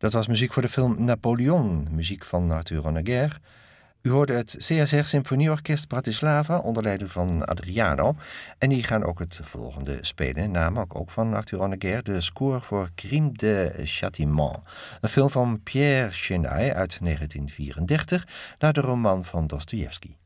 Dat was muziek voor de film Napoleon, muziek van Arthur Honegger. U hoorde het CSR Symfonieorkest Bratislava onder leiding van Adriano. En die gaan ook het volgende spelen, namelijk ook van Arthur Honegger, de score voor Crime de Châtiment. Een film van Pierre Chenaille uit 1934, naar de roman van Dostojevski.